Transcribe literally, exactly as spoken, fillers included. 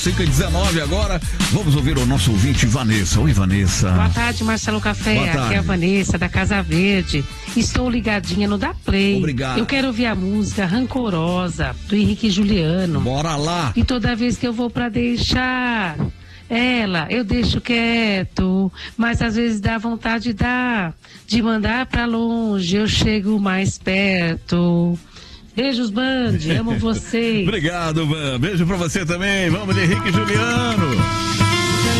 cinco e dezenove agora, vamos ouvir o nosso ouvinte Vanessa. Oi, Vanessa. Boa tarde, Marcelo Café. Boa tarde. Aqui é a Vanessa, da Casa Verde. Estou ligadinha no Da Play. Obrigado. Eu quero ouvir a música Rancorosa, do Henrique e Juliano. Bora lá. E toda vez que eu vou pra deixar ela, eu deixo quieto, mas às vezes dá vontade de dar, de mandar pra longe, eu chego mais perto. Beijos, Band, amo vocês. Obrigado, Band. Beijo pra você também. Vamos de Henrique e Juliano.